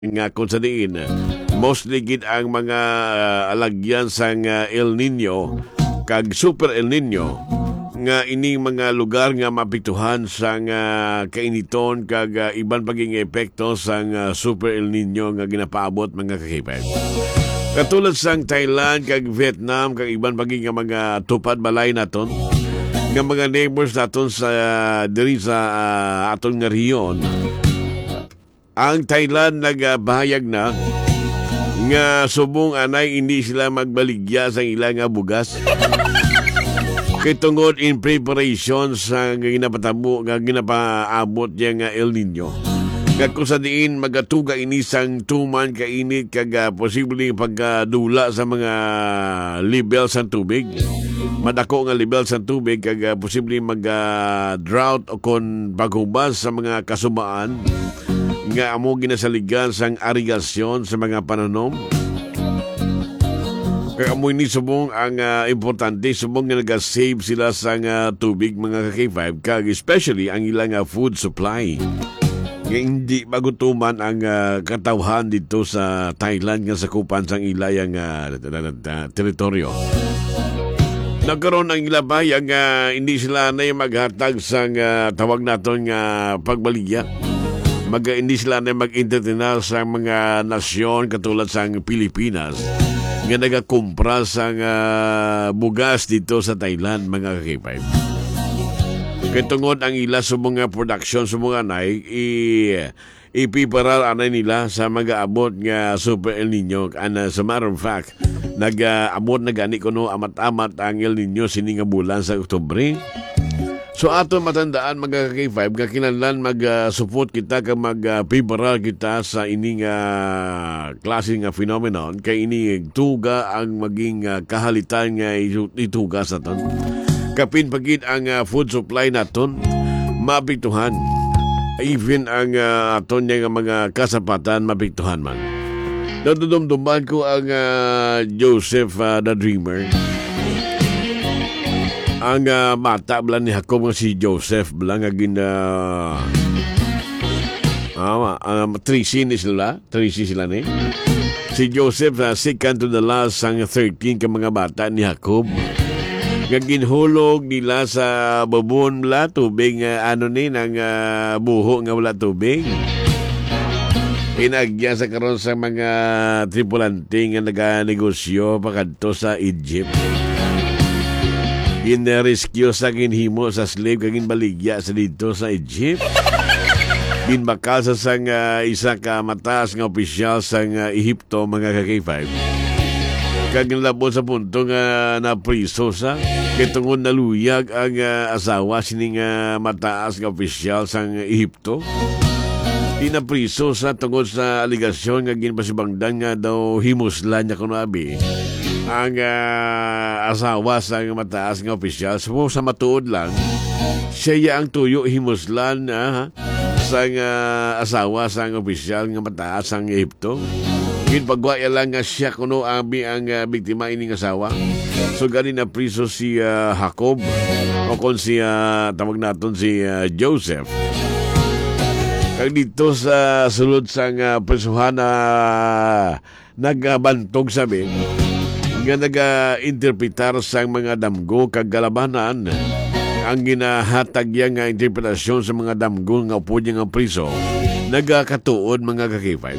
nga kung sa diin mostly gid ang mga alagyan sang El Nino kag Super El Nino nga ining mga lugar nga mapiktuhan sang kainiton kag iban paging epekto sang Super El Nino nga ginapaabot mga kakipay. Katulad sang Thailand kag Vietnam kag iban paging nga mga tupad balay naton nga mga neighbors naton sa diri sa aton nga riyon. Ang Thailand nagbahayag na nga subong anay hindi sila magbaligya sa ilang nga bugas. Kay tungod in preparation sa ginapatabo nga ginapaabot nga El Nino. Nga kung sa diin magatuga inisang tuman kainit kag posibleng pagdula sa mga level sa tubig. Madako nga level sa tubig kag posibleng mag-drought o kon paghubas sa mga kasumaan nga amo ginasaligan sang arigasyon sa mga pananom. Kaya amo ni subong ang importante subong nga nag-save sila sa tubig mga K5 kag especially ang ilang food supply. Nga hindi magutuman ang katawhan dito sa Thailand nga sakupan sang ilayang teritoryo. Nagkaroon ang ilabayang hindi sila na maghatag sang tawag naton nga pagbaligya. Hindi sila na mag-entertainar sa mga nasyon katulad sa Pilipinas nga nagakumpra sa bugas dito sa Thailand mga kakipay. Kaya tungod ang ila sa mga production sa mga anay ipiparal anay nila sa mga abot nga Super El Nino. And as a matter of fact, nag-abot na gani ko no amat-amat ang El Nino sining nga bulan sa Oktubre. So ato matandaan mga K5 nga kinahanglan mag-support kita kag mag-piparal kita sa ining klase nga phenomenon kay ini tuga ang maging kahalitan nga ituga sa ton. Kapin pagid ang food supply naton mapiktuhan. Even ang aton nga mga kasapatan mapiktuhan man. Nadudumduman ko ang Joseph the Dreamer. Ang mata bala ni Jacob nga si Joseph bala nga Tracy sila ni. Si Joseph second to the last sang 13 ka mga bata ni Jacob. Nga ginhulog nila sa babon bala tubig nang buho nga wala tubig. Inagya sa karon sa mga tripulante nga naganegosyo pakadto sa Egypt. Gin-rescue sa ginhimo sa slave kagin baligya sa dito sa Egypt. Ginbakal sa sang isa ka mataas nga opisyal sa Ehipto mga K5. Kagin labo sa punto nga napriso sa kay tungod naluyag ang asawa sining mataas nga opisyal sa Ehipto. Inapriso sa tungod sa aligasyon nga ginpasibangdan nga daw himuslan niya kuno abi. Ang asawa sa mataas nga opisyal sa matuod lang siya ang tuyo himuslan sa asawa sa opisyal nga mataas ang Ehipto. Ginpagwaya lang nga siya kuno abi ang biktima ining asawa. So gani na priso si Jacob o kon si tawag naton si Joseph. Kag dito sa sulod sang prisuhan nagbantog sabi nga naga-interpretar sa mga damgo kag galabanan ang ginahatag nga interpretasyon sa mga damgo nga upo nga priso nagakatuod mga kakipay.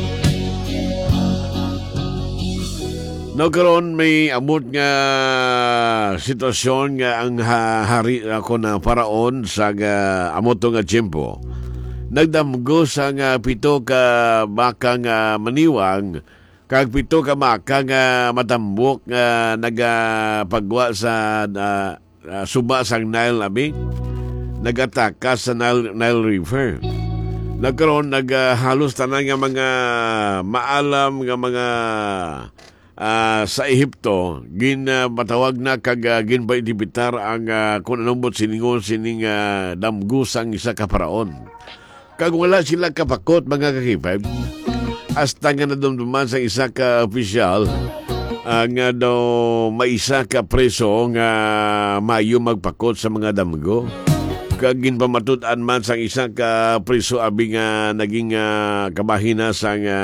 Nagkaroon may amot nga sitwasyon nga ang hari ako na paraon sa amot nga tiyempo nagdamgo sa pito ka baka nga maniwang kag pito ka maka nga matambok nga nagapagwa sa suba sang Nile abi nagataka sa Nile River. Nagkaroon halos tanan nga mga maalam nga mga sa Ehipto matawag na kag ginpaitibitar ang kung anong siningon sining damgo sang isa ka paraon. Kag wala sila kapakot mga kakipay hasta nga nadumduman sa isa ka opisyal nga daw may isa ka preso nga mayo magpakot sa mga damgo. kag ginpamatud-an man sang isa ka priso abi nga naging kamahina sang